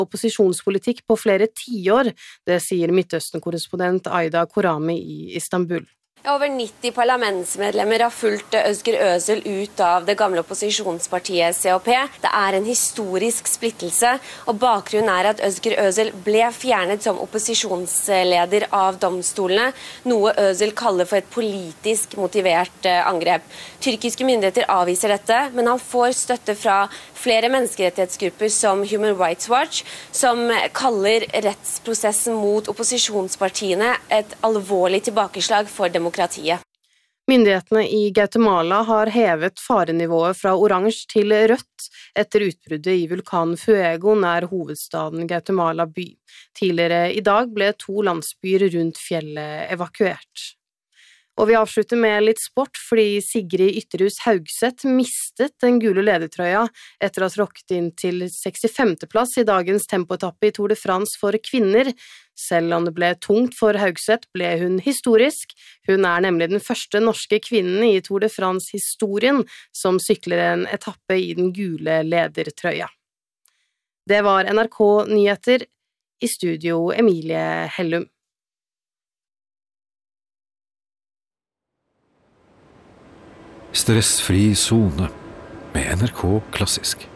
opposisjonspolitikk på flere tiår, det sier Midtøsten-korrespondent Aida Korami i Istanbul. Over 90 parlamentsmedlemmer har fulgt Özgür Özal ut av det gamle opposisjonspartiet CHP. Det er en historisk splittelse, og bakgrunnen er at Özgür Özal ble fjernet som opposisjonsleder av domstolene, noe Özal kaller for et politisk motivert angrep. Tyrkiske myndigheter avviser dette, men han får støtte fra flere menneskerettighetsgrupper som Human Rights Watch, som kaller rettsprosessen mot opposisjonspartiene et alvorlig tilbakeslag for demokratiet. Myndighetene i Guatemala har hevet farenivået fra oransje til rødt etter utbruddet i vulkanen Fuego nær hovedstaden Guatemala by. Tidligere i dag ble 2 landsbyer rundt fjellet evakuert. Og vi avslutter med litt sport, fordi Sigrid Ytterhus Haugseth mistet den gule ledertrøya etter å ha tråkket inn til 65. plass i dagens tempoetappe i Tour de France for kvinner. Selv om det ble tungt for Haugseth, ble hun historisk. Hun er nemlig den første norske kvinnen i Tour de France-historien som sykler en etappe i den gule ledertrøya. Det var NRK Nyheter, i studio Emilie Hellum. Stressfri zone med NRK Klassisk.